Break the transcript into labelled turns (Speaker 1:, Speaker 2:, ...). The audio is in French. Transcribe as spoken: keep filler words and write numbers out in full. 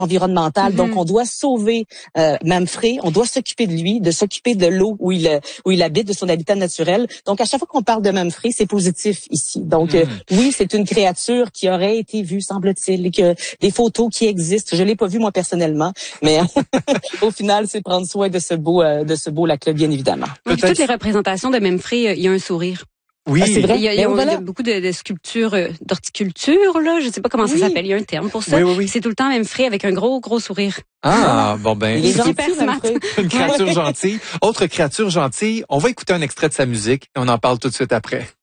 Speaker 1: environnementale.
Speaker 2: Mm-hmm.
Speaker 1: Donc, on doit sauver euh, Memphrey, on doit s'occuper de lui, de s'occuper de l'eau où il où il habite, de son habitat naturel. Donc, à chaque fois qu'on parle de Memphrey, c'est positif ici. Donc, mm. euh, oui, c'est une créature qui aurait été vue, semble-t-il, et que des photos qui existent. Je l'ai pas vue moi personnellement, mais au final, c'est prendre soin de ce beau, euh, de ce beau lac-là, bien évidemment.
Speaker 2: Oui, toutes les représentations de Memphrey, il y a un sourire.
Speaker 3: Oui,
Speaker 1: ah, c'est vrai.
Speaker 2: Il y a, il y a,
Speaker 1: ben, voilà.
Speaker 2: il y a beaucoup de, de sculptures euh, d'horticulture, là. Je sais pas comment oui. ça s'appelle. Il y a un terme pour ça.
Speaker 3: Oui, oui, oui.
Speaker 2: C'est tout le temps Memphrey avec un gros, gros sourire.
Speaker 3: Ah, bon ben.
Speaker 1: Il est gentil,
Speaker 2: super smart.
Speaker 3: Une créature gentille. Autre créature gentille. On va écouter un extrait de sa musique et on en parle tout de suite après.